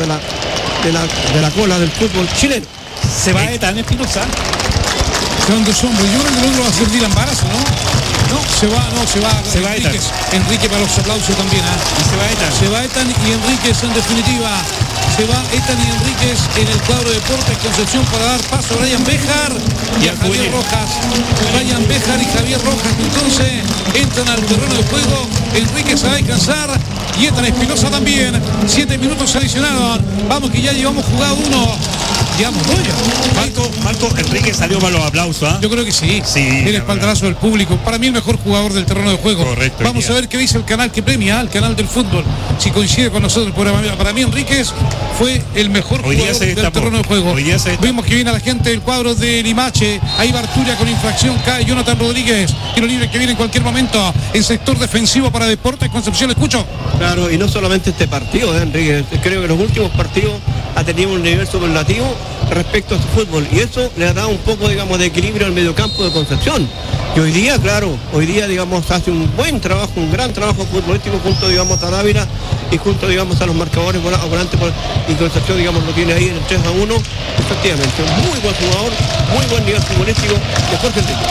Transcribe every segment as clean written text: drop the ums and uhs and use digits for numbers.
de la cola del fútbol chileno. Se va Ethan Espinosa. Yo creo que el otro va a ser Dylan Varas, ¿no? Se va Enrique para los aplausos también. Y se va Ethan y Enríquez en definitiva. Se va Ethan y Enríquez en el cuadro de Deportes Concepción para dar paso a Brian Béjar y a Javier Rojas. Brian Béjar y Javier Rojas entonces entran al terreno de juego. Enríquez se va a descansar y Ethan Espinosa también. 7 minutos se adicionaron. Vamos que ya llevamos jugado uno. Llevamos dos ya. Marco Enríquez salió para los aplausos. Yo creo que sí. El espaldarazo del público. Para mí el mejor jugador del terreno de juego. Correcto. Vamos a ver qué dice el canal que premia, el canal del fútbol. Si coincide con nosotros. Para mí Enríquez fue el mejor jugador del terreno de juego. Vimos que viene la gente del cuadro de Limache. Ahí va Arturia con infracción. Cae Jonathan Rodríguez. Tiro libre que viene en cualquier momento. En sector defensivo para Deportes Concepción. ¿Le escucho? Claro, y no solamente este partido, Enrique. Creo que los últimos partidos ha tenido un nivel superlativo respecto a su fútbol. Y eso le ha dado un poco, digamos, de equilibrio al mediocampo de Concepción. Y hoy día, digamos, hace un buen trabajo, un gran trabajo futbolístico junto, digamos, a Dávila y junto, digamos, a los marcadores volantes, y Concepción, digamos, lo tiene ahí en el 3-1. Efectivamente, un muy buen jugador, muy buen nivel futbolístico de Jorge Enrique.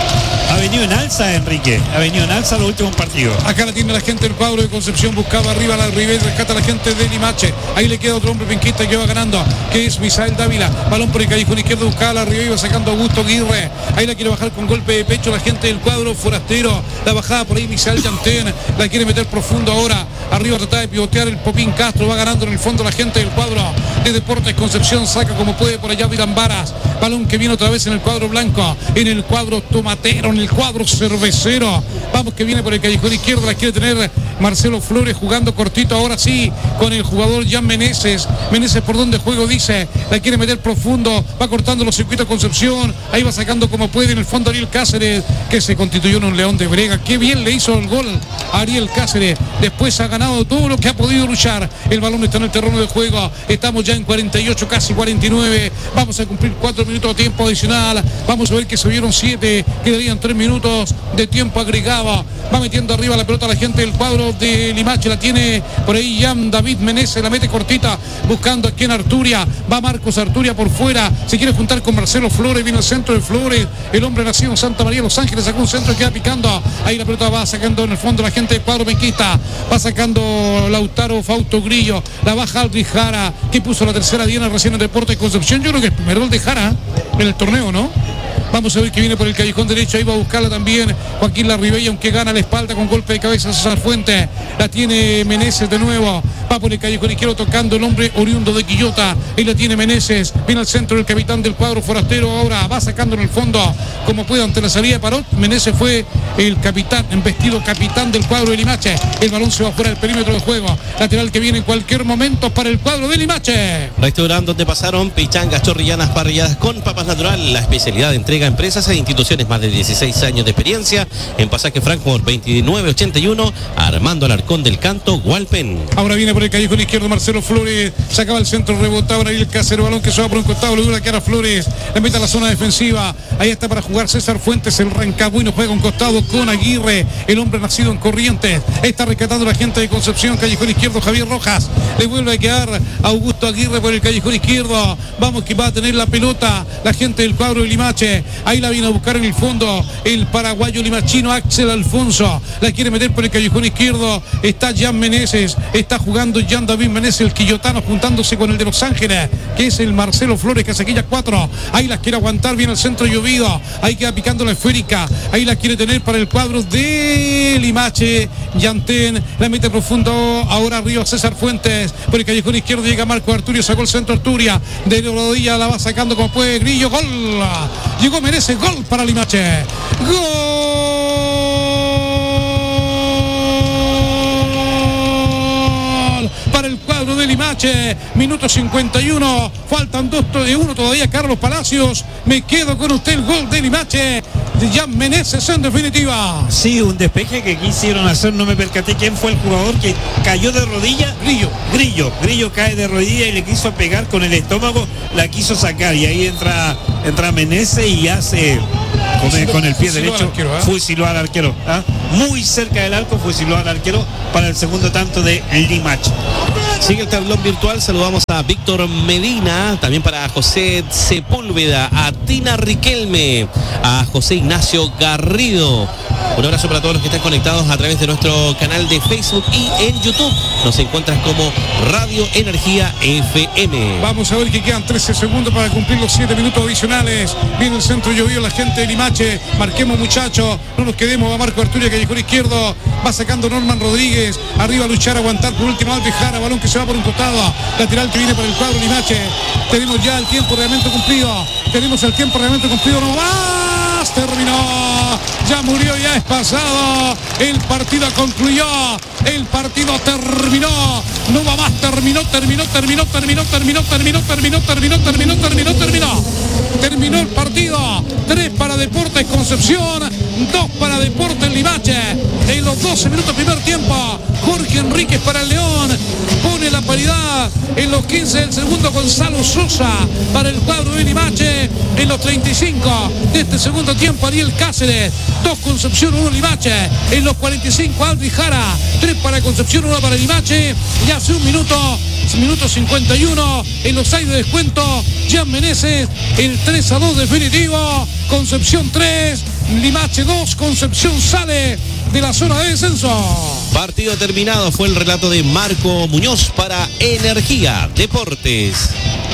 Ha venido en alza Enrique, los últimos partidos. Acá la tiene la gente del cuadro de Concepción, buscaba arriba la Ribey, rescata a la gente de Limache. Ahí le queda otro hombre penquista que va ganando, que es Misael Dávila. Balón por el callejón izquierdo, buscaba la Ribey, va sacando a Augusto Aguirre. Ahí la quiere bajar con golpe de pecho la gente del cuadro forastero. La bajada por ahí Misael Yantén, la quiere meter profundo ahora. Arriba trata de pivotear el Popín Castro, va ganando en el fondo la gente del cuadro de Deportes Concepción, saca como puede por allá Dylan Varas. Balón que viene otra vez en el cuadro blanco, en el cuadro tomatero, en el cuadro cervecero. Vamos que viene por el callejón izquierdo, la quiere tener Marcelo Flores jugando cortito, ahora sí, con el jugador Jan Meneses. Meneses por donde juego dice, la quiere meter profundo, va cortando los circuitos Concepción, ahí va sacando como puede en el fondo Ariel Cáceres, que se constituyó en un león de brega. Qué bien le hizo el gol a Ariel Cáceres, después ha ganado todo lo que ha podido luchar. El balón está en el terreno de juego, estamos ya en 48, casi 49, vamos a cumplir 4 minutos de tiempo adicional, vamos a ver que subieron 7, quedarían 3 minutos de tiempo agregado. Va metiendo arriba la pelota la gente del cuadro de Limache, la tiene por ahí Jan David Meneses, la mete cortita, buscando aquí en Arturia, va Marcos Arturia por fuera, se quiere juntar con Marcelo Flores, viene el centro de Flores, el hombre nacido en Santa María, Los Ángeles, sacó un centro y queda picando, ahí la pelota va sacando en el fondo la gente del cuadro penquista, va sacando Lautaro Fausto Grillo, la baja Aldri Jara, que puso la tercera diana recién en Deportes Concepción. Yo creo que es el primer gol de Jara en el torneo, ¿no? Vamos a ver que viene por el callejón derecho, ahí va a buscarla también Joaquín Larribey, aunque gana la espalda con golpe de cabeza César Fuentes, la tiene Meneses de nuevo, va por el callejón izquierdo tocando el hombre oriundo de Quillota, ahí la tiene Meneses, viene al centro el capitán del cuadro forastero, ahora va sacando en el fondo como puede ante la salida de Parot. Meneses fue el capitán, vestido capitán del cuadro de Limache, el balón se va fuera del perímetro de juego, lateral que viene en cualquier momento para el cuadro de Limache. Restaurante donde pasaron pichangas, chorrillanas, parrilladas con papas natural, la especialidad de entrega a empresas e instituciones, más de 16 años de experiencia, en Pasaje Frankfurt 2981, Armando Alarcón del Canto, Hualpen. Ahora viene por el callejón izquierdo Marcelo Flores, sacaba el centro, rebotaba ahí el Cáceres, balón que se va por un costado, le dura que era Flores, le mete a la zona defensiva, ahí está para jugar César Fuentes, el Rancagüino juega un costado con Aguirre, el hombre nacido en Corrientes, está rescatando la gente de Concepción, callejón izquierdo Javier Rojas, le vuelve a quedar a Augusto Aguirre por el callejón izquierdo, vamos que va a tener la pelota la gente del cuadro de Limache, ahí la viene a buscar en el fondo el paraguayo limachino Axel Alfonso, la quiere meter por el callejón izquierdo, está Jan Meneses, está jugando Jan David Meneses, el quillotano, juntándose con el de Los Ángeles, que es el Marcelo Flores, que hace aquellas 4, ahí las quiere aguantar, viene el centro llovido, ahí queda picando la esférica, ahí la quiere tener para el cuadro de Limache, Yantén, la mete profundo, ahora arriba César Fuentes, por el callejón izquierdo llega Marco Arturio, sacó el centro Arturia, de rodilla la va sacando como puede Grillo, gol, llegó Meneses, gol para Limache, gol para el cuadro de Limache, minuto 51, faltan 2-1 todavía. Carlos Palacios, me quedo con usted, el gol de Limache de Jan Meneses en definitiva. Sí, un despeje que quisieron hacer, no me percaté quién fue el jugador que cayó de rodilla. Grillo cae de rodilla y le quiso pegar con el estómago, la quiso sacar y ahí entra Meneses y hace con el pie derecho, fusiló al arquero, muy cerca del arco, fusiló al arquero para el segundo tanto de Limache. Sigue el tablón virtual, saludamos a Víctor Medina, también para José Sepúlveda, a Tina Riquelme, a José Ignacio Garrido. Un abrazo para todos los que están conectados a través de nuestro canal de Facebook y en YouTube. Nos encuentras como Radio Energía FM. Vamos a ver que quedan 13 segundos para cumplir los 7 minutos adicionales. Viene el centro llovido, la gente de Limache. Marquemos, muchachos, no nos quedemos. Va Marco Arturia, callejón izquierdo. Va sacando Norman Rodríguez. Arriba a luchar, aguantar por último Alves Jara. Balón que se va por un costado. Lateral que viene para el cuadro Limache. Tenemos ya el tiempo realmente cumplido. No más. Terminó. Ya murió, ya es pasado. El partido concluyó. El partido terminó. No va más. Terminó el partido. 3 para Deportes Concepción, 2 para Deportes Limache. En los 12 minutos primer tiempo, Jorge Enríquez para el León pone la paridad. En los 15 del segundo, Gonzalo Sosa para el cuadro de Limache. En los 35 de este segundo tiempo, Ariel Cáceres, 2 Concepción, 1 Limache. En los 45, Aldi Jara, 3 para Concepción, 1 para Limache. Y hace un minuto 51, en los 6 de descuento, Jan Meneses, el 3-2 definitivo. Concepción 3, Limache 2, Concepción sale de la zona de descenso. Partido terminado, fue el relato de Marco Muñoz para Energía Deportes.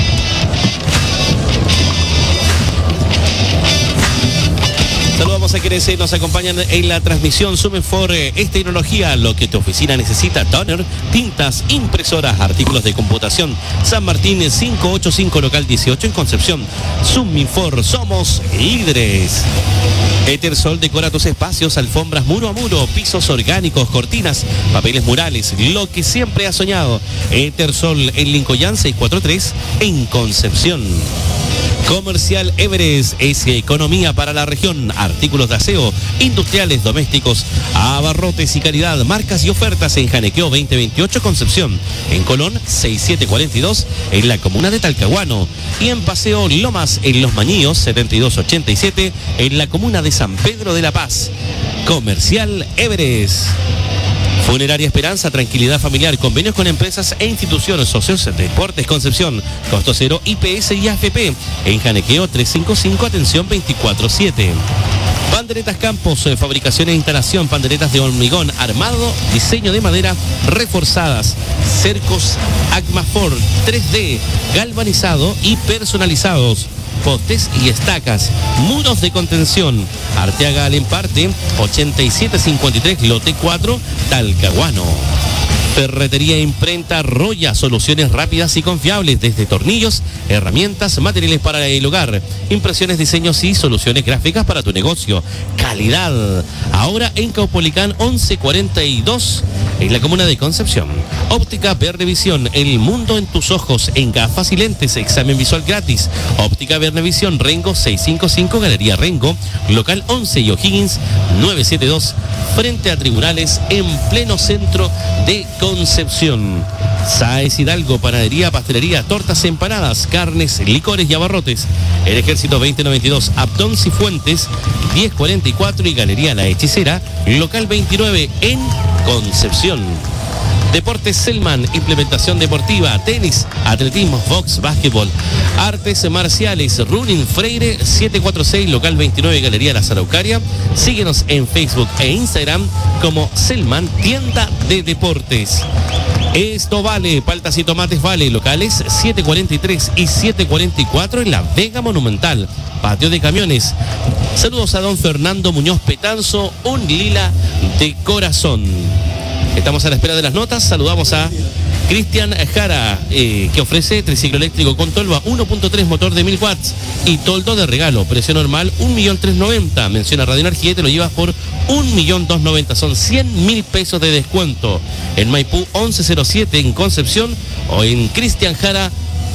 Saludamos a quienes nos acompañan en la transmisión. Sumenfor es tecnología, lo que tu oficina necesita. Toner, tintas, impresoras, artículos de computación. San Martín 585, local 18 en Concepción. Sumenfor, somos líderes. Etersol decora tus espacios, alfombras muro a muro, pisos orgánicos, cortinas, papeles murales, lo que siempre has soñado. Etersol en Lincoln 643 en Concepción. Comercial Everest es economía para la región. Artículos de aseo, industriales, domésticos, abarrotes y calidad. Marcas y ofertas en Janequeo 2028 Concepción. En Colón 6742 en la comuna de Talcahuano. Y en Paseo Lomas en Los Mañíos 7287 en la comuna de San Pedro de la Paz. Comercial Everest. Funeraria Esperanza, tranquilidad familiar, convenios con empresas e instituciones, socios de Deportes Concepción, costo cero, IPS y AFP, en Janequeo 355, atención 24/7. Panderetas Campos, fabricación e instalación, panderetas de hormigón armado, diseño de madera, reforzadas, cercos Agmafor 3D, galvanizado y personalizados. Postes y estacas, muros de contención. Arteaga Alemparte, 8753, lote 4, Talcahuano. Ferretería Imprenta Roya, soluciones rápidas y confiables, desde tornillos, herramientas, materiales para el hogar, impresiones, diseños y soluciones gráficas para tu negocio. Calidad. Ahora en Caupolicán 1142, en la comuna de Concepción. Óptica Verde Visión, el mundo en tus ojos, en gafas y lentes, examen visual gratis. Óptica Verde Visión, Rengo 655, Galería Rengo, local 11 y O'Higgins 972, frente a tribunales, en pleno centro de Concepción. Sáez Hidalgo, panadería, pastelería, tortas, empanadas, carnes, licores y abarrotes. El Ejército 2092, Abdón Cifuentes 1044 y Galería La Hechicera, local 29 en Concepción. Deportes Selman, implementación deportiva, tenis, atletismo, box, básquetbol, artes marciales, running, Freire 746, local 29, Galería La Araucaria. Síguenos en Facebook e Instagram como Selman, tienda de deportes. Esto vale, paltas y tomates vale, locales 743 y 744 en la Vega Monumental. Patio de camiones. Saludos a don Fernando Muñoz Petanzo, un lila de corazón. Estamos a la espera de las notas. Saludamos a Cristian Jara, que ofrece triciclo eléctrico con tolva 1.3, motor de 1000 watts y toldo de regalo. Precio normal 1.390.000. Menciona Radio Energía y te lo llevas por 1.290.000. Son 100.000 pesos de descuento. En Maipú 1107 en Concepción o en cristianjara.cl.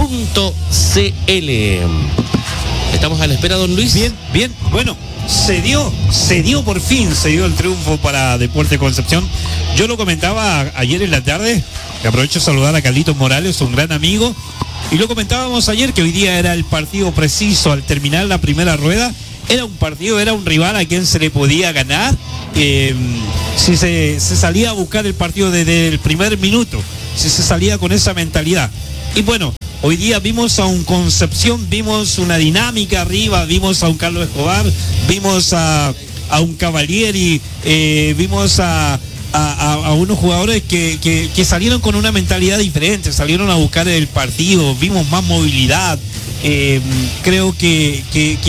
Estamos a la espera, don Luis. Bien. Bueno, se dio por fin, se dio el triunfo para Deportes Concepción. Yo lo comentaba ayer en la tarde, que aprovecho de saludar a Carlitos Morales, un gran amigo, y lo comentábamos ayer que hoy día era el partido preciso al terminar la primera rueda. Era un rival a quien se le podía ganar si se salía a buscar el partido desde el primer minuto. si se salía con esa mentalidad. Y bueno, hoy día vimos a un Concepción, vimos una dinámica arriba, vimos a un Carlos Escobar, vimos a un Cavalieri, vimos a unos jugadores que salieron con una mentalidad diferente, salieron a buscar el partido, vimos más movilidad. Creo que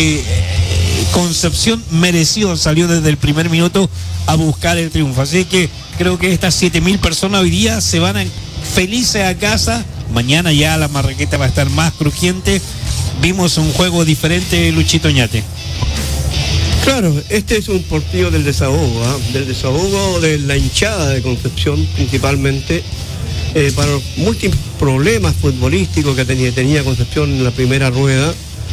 Concepción merecido salió desde el primer minuto a buscar el triunfo. Así que creo que estas 7.000 personas hoy día se van felices a casa. Mañana ya la marraqueta va a estar más crujiente. Vimos un juego diferente, Luchito Ñate. Claro, este es un partido del desahogo de la hinchada de Concepción principalmente, para los múltiples problemas futbolísticos que tenía Concepción en la primera rueda.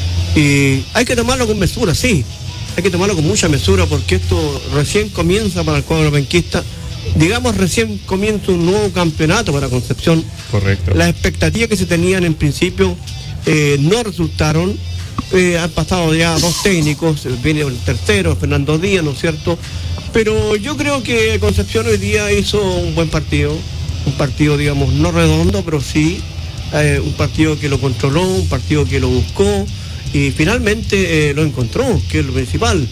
Y hay que tomarlo con mesura, sí, hay que tomarlo con mucha mesura, porque esto recién comienza para el cuadro penquista. Digamos, recién comienza un nuevo campeonato para Concepción. Correcto. Las expectativas que se tenían en principio no resultaron. Han pasado ya 2 técnicos, viene el tercero, Fernando Díaz, ¿no es cierto? Pero yo creo que Concepción hoy día hizo un buen partido, un partido, digamos, no redondo, pero sí un partido que lo controló, un partido que lo buscó y finalmente lo encontró, que es lo principal.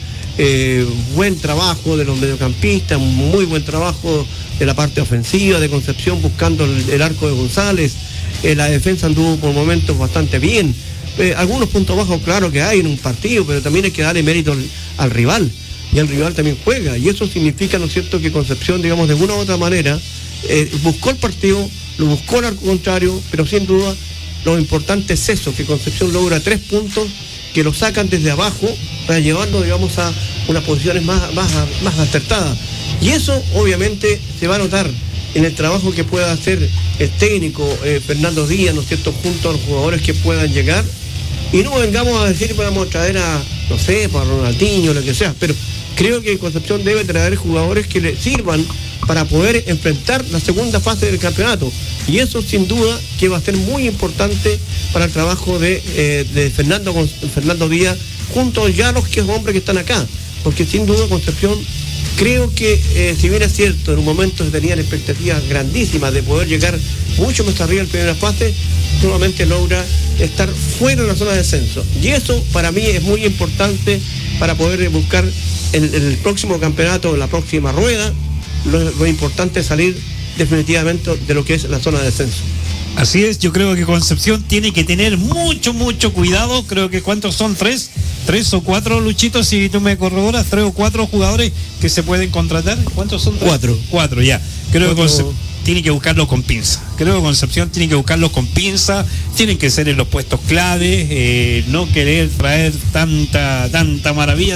Buen trabajo de los mediocampistas, muy buen trabajo de la parte ofensiva de Concepción buscando el arco de González. La defensa anduvo por momentos bastante bien. Algunos puntos bajos, claro que hay en un partido, pero también hay que darle mérito al rival, y el rival también juega, y eso significa, ¿no es cierto?, que Concepción, digamos, de una u otra manera buscó el partido, lo buscó al arco contrario, pero sin duda lo importante es eso, que Concepción logra 3 puntos que lo sacan desde abajo para llevarlo, digamos, a unas posiciones más acertadas, y eso obviamente se va a notar en el trabajo que pueda hacer el técnico Fernando Díaz, ¿no es cierto?, junto a los jugadores que puedan llegar. Y no vengamos a decir que vamos a traer no sé, para Ronaldinho, lo que sea, pero creo que Concepción debe traer jugadores que le sirvan para poder enfrentar la segunda fase del campeonato. Y eso sin duda que va a ser muy importante para el trabajo de Fernando Díaz, junto ya a los hombres que están acá. Porque sin duda Concepción, creo que si bien es cierto, en un momento se tenían expectativas grandísimas de poder llegar mucho más arriba en primera fase, nuevamente logra estar fuera de la zona de descenso. Y eso para mí es muy importante para poder buscar el próximo campeonato, la próxima rueda. Lo importante es salir definitivamente de lo que es la zona de descenso. Así es, yo creo que Concepción tiene que tener mucho cuidado. Creo que ¿cuántos son? ¿Tres o 4, Luchito? Si tú me corroboras, 3 o 4 jugadores que se pueden contratar. ¿Cuántos son? 4. 4 ya. Creo que Concepción tiene que buscarlo con pinza. Creo que Concepción tiene que buscarlo con pinza. Tienen que ser en los puestos clave. No querer traer tanta maravilla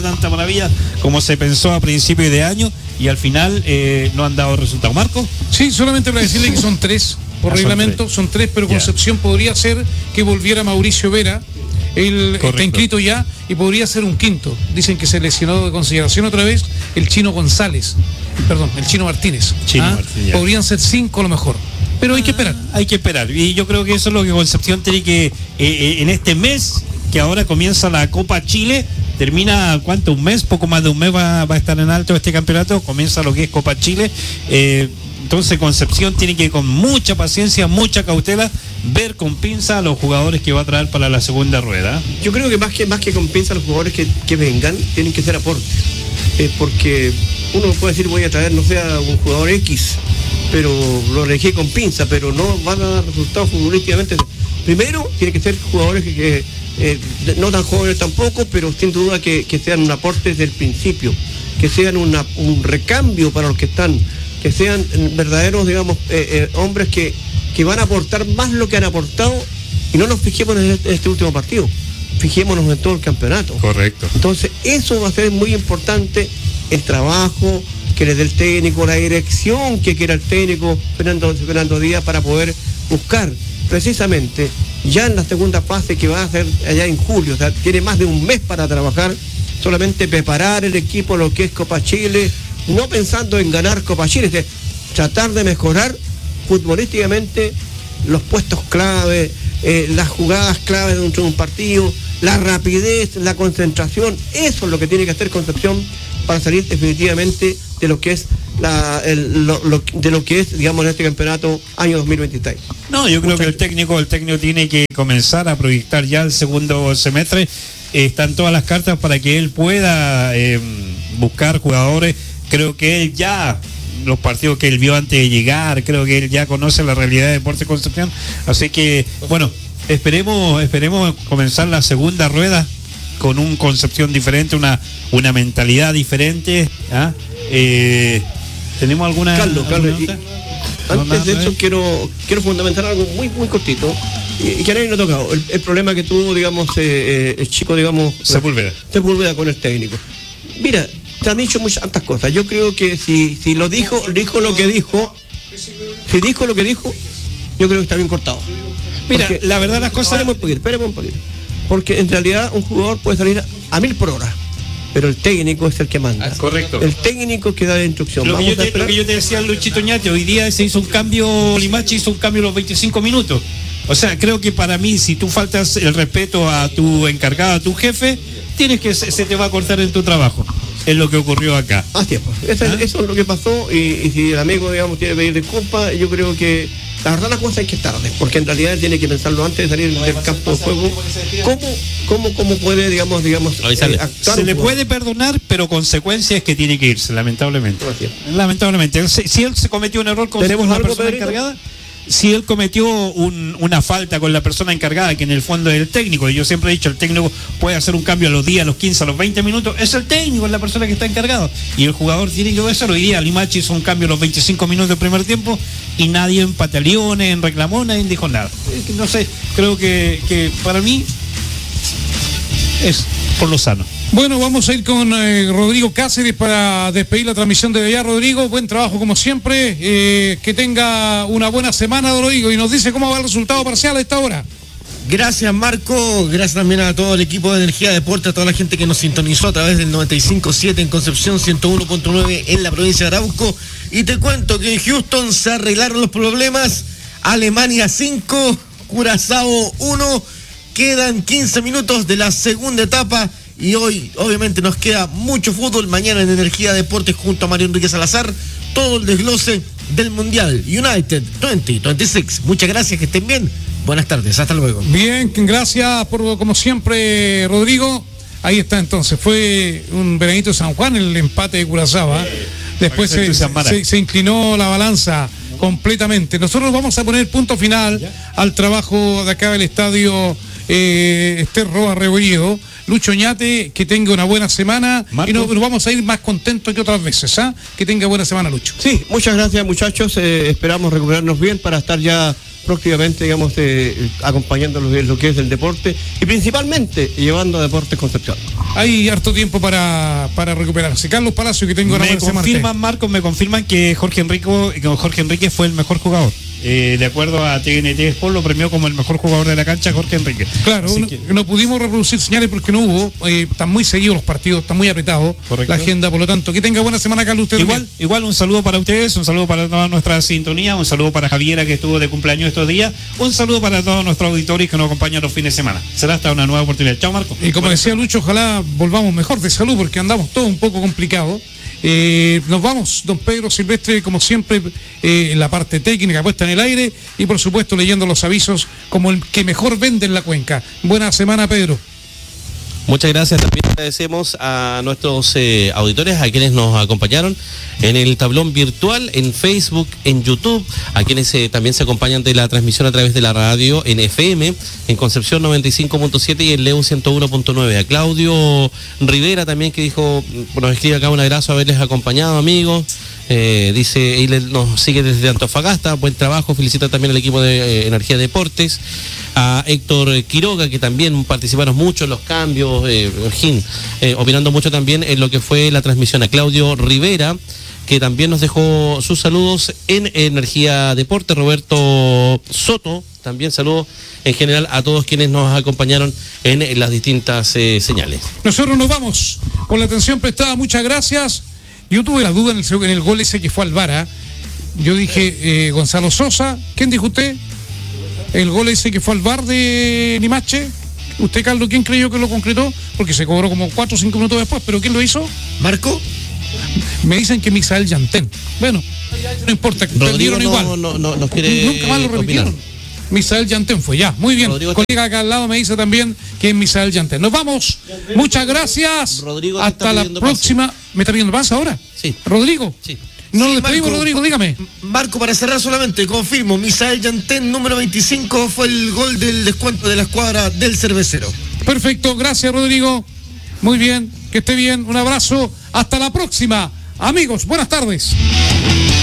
como se pensó a principios de año y al final no han dado resultado. ¿Marco? Sí, solamente para decirle que son 3. Por reglamento son 3, pero Concepción podría ser que volviera Mauricio Vera. Él está inscrito ya y podría ser un quinto. Dicen que se lesionó de consideración otra vez el Chino González. Perdón, el Chino Martínez. Martínez, podrían ser 5 a lo mejor. Pero hay que esperar. Hay que esperar. Y yo creo que eso es lo que Concepción tiene que, en este mes, que ahora comienza la Copa Chile, termina, ¿cuánto? Un mes, poco más de un mes va a estar en alto este campeonato, comienza lo que es Copa Chile. Entonces Concepción tiene que con mucha paciencia, mucha cautela, ver con pinza a los jugadores que va a traer para la segunda rueda. Yo creo que más que con pinza a los jugadores que vengan, tienen que ser aportes. Porque uno puede decir voy a traer, no sé, a un jugador X, pero lo elegí con pinza, pero no van a dar resultados futbolísticamente. Primero, tiene que ser jugadores que no tan jóvenes tampoco, pero sin duda que sean un aporte desde el principio, que sean un recambio para los que están, que sean verdaderos, digamos, hombres que van a aportar más lo que han aportado, y no nos fijemos en este último partido, fijémonos en todo el campeonato. Correcto. Entonces eso va a ser muy importante, el trabajo que le dé el técnico, la dirección que quiera el técnico Fernando Díaz, para poder buscar precisamente ya en la segunda fase, que va a ser allá en julio, o sea, tiene más de un mes para trabajar, solamente preparar el equipo, lo que es Copa Chile, no pensando en ganar Copa Chile, es tratar de mejorar futbolísticamente los puestos clave, las jugadas clave dentro de un partido, la rapidez, la concentración. Eso es lo que tiene que hacer Concepción para salir definitivamente de lo que es de lo que es, digamos, en este campeonato año 2023. No, yo creo que el técnico tiene que comenzar a proyectar ya el segundo semestre. Están todas las cartas para que él pueda buscar jugadores. Creo que él ya, los partidos que él vio antes de llegar, creo que él ya conoce la realidad de Deportes Concepción. Así que, bueno, esperemos comenzar la segunda rueda con un Concepción diferente, una mentalidad diferente. ¿Ah? ¿Tenemos alguna? Carlos, antes de eso quiero fundamentar algo muy cortito y que nadie lo ha tocado. El problema que tuvo, digamos, el chico, digamos, Sepúlveda con el técnico. Mira, te han dicho muchas tantas cosas. Yo creo que si dijo lo que dijo, yo creo que está bien cortado. Mira, la verdad las cosas. Esperemos un poquito. Porque en realidad un jugador puede salir a 1000 por hora, pero el técnico es el que manda. Correcto. El técnico que da la instrucción. Lo que yo te decía, Luchito Ñate, hoy día se hizo un cambio, Limache hizo un cambio a los 25 minutos. O sea, creo que para mí, si tú faltas el respeto a tu encargado, a tu jefe, se te va a cortar en tu trabajo. Es lo que ocurrió acá. Así es, pues. Eso es lo que pasó, y si el amigo, digamos, quiere pedir disculpas, yo creo que la verdad la cosa es que es tarde, porque en realidad tiene que pensarlo antes de salir del campo de juego. ¿Cómo puede, digamos actuar? Se le puede perdonar, pero consecuencias que tiene que irse, lamentablemente. Lamentablemente. Si él se cometió un error con una persona encargada, si él cometió una falta con la persona encargada, que en el fondo es el técnico, y yo siempre he dicho, el técnico puede hacer un cambio a los 10, a los 15, a los 20 minutos, es el técnico, es la persona que está encargado, y el jugador tiene que hacerlo. Hoy día Limache hizo un cambio a los 25 minutos del primer tiempo, y nadie en pataleones, reclamó, nadie dijo nada. No sé, creo que para mí es por lo sano. Bueno, vamos a ir con Rodrigo Cáceres para despedir la transmisión de allá. Rodrigo, buen trabajo como siempre, que tenga una buena semana, Rodrigo, y nos dice cómo va el resultado parcial a esta hora. Gracias, Marco, gracias también a todo el equipo de Energía Deporte, a toda la gente que nos sintonizó a través del 95.7 en Concepción, 101.9 en la provincia de Arauco, y te cuento que en Houston se arreglaron los problemas. Alemania 5, Curazao 1, quedan 15 minutos de la segunda etapa. Y hoy, obviamente, nos queda mucho fútbol. Mañana en Energía Deportes, junto a Mario Enrique Salazar, todo el desglose del Mundial United 2026. Muchas gracias, que estén bien. Buenas tardes, hasta luego. Bien, gracias por, como siempre, Rodrigo. Ahí está entonces, fue un veranito de San Juan, el empate de Curazao. Después se inclinó la balanza completamente. Nosotros vamos a poner punto final al trabajo de acá del estadio Ester Roa Rebolledo. Lucho Ñate, que tenga una buena semana, Marco. Y nos vamos a ir más contentos que otras veces, ¿ah? Que tenga buena semana, Lucho. Sí, muchas gracias, muchachos. Esperamos recuperarnos bien para estar ya próximamente, digamos, acompañándolos en lo que es el deporte y principalmente llevando a Deportes Concepción. Hay harto tiempo para recuperarse. Carlos Palacio, que tenga una buena semana. Marcos, me confirman que Jorge Enrique fue el mejor jugador. De acuerdo a TNT Sport, lo premió como el mejor jugador de la cancha, Jorge Enrique. Claro, no pudimos reproducir señales porque no hubo, están muy seguidos los partidos, están muy apretados la agenda, por lo tanto, que tenga buena semana, Carlos. Igual un saludo para ustedes, un saludo para toda nuestra sintonía, un saludo para Javiera, que estuvo de cumpleaños estos días, un saludo para todos nuestros auditores que nos acompañan los fines de semana. Será hasta una nueva oportunidad. Chao, Marco. Y como decía Lucho, ojalá volvamos mejor de salud, porque andamos todos un poco complicados. Nos vamos, don Pedro Silvestre, como siempre, en la parte técnica puesta en el aire, y por supuesto leyendo los avisos como el que mejor vende en la cuenca. Buena semana, Pedro. Muchas gracias, también agradecemos a nuestros auditores, a quienes nos acompañaron en el tablón virtual, en Facebook, en YouTube, a quienes también se acompañan de la transmisión a través de la radio en FM, en Concepción 95.7 y en Leu 101.9. A Claudio Rivera también, que dijo, nos escribe acá un abrazo, haberles acompañado, amigos. Dice, él nos sigue desde Antofagasta, buen trabajo, felicita también al equipo de Energía Deportes, a Héctor Quiroga, que también participaron mucho en los cambios, opinando mucho también en lo que fue la transmisión, a Claudio Rivera, que también nos dejó sus saludos en Energía Deportes, Roberto Soto, también saludos en general a todos quienes nos acompañaron en las distintas señales. Nosotros nos vamos con la atención prestada, muchas gracias. Yo tuve la duda en el gol ese que fue al VAR. Yo dije Gonzalo Sosa. ¿Quién dijo usted? El gol ese que fue al VAR de Limache. ¿Usted, Carlos, quién creyó que lo concretó? Porque se cobró como 4 o 5 minutos después, pero ¿quién lo hizo? ¿Marco? Me dicen que Misael Yantén. Bueno, no importa, perdieron igual. No quiere Nunca más lo repitieron. opinar. Misael Yantén fue, ya, muy bien. Rodrigo Colega acá al lado me dice también que es Misael Yantén. Nos vamos, muchas gracias. Rodrigo te hasta está la pidiendo próxima. ¿Me está pidiendo pase ahora? Sí. Rodrigo. Sí. No Sí, lo despedimos, Marco. Rodrigo, dígame. Marco, para cerrar solamente, confirmo, Misael Yantén, número 25, fue el gol del descuento de la escuadra del Cervecero. Perfecto, gracias, Rodrigo. Muy bien, que esté bien, un abrazo. Hasta la próxima. Amigos, buenas tardes.